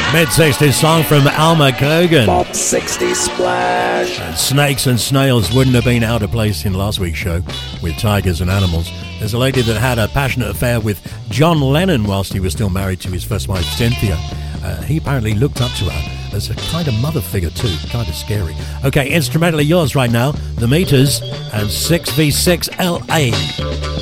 Mid-60s song from Alma Cogan. Pop 60 Splash. And Snakes and Snails wouldn't have been out of place in last week's show with Tigers and Animals. There's a lady that had a passionate affair with John Lennon whilst he was still married to his first wife, Cynthia. He apparently looked up to her as a kind of mother figure too, kind of scary. Okay, instrumentally yours right now, The Meters and 6v6 LA.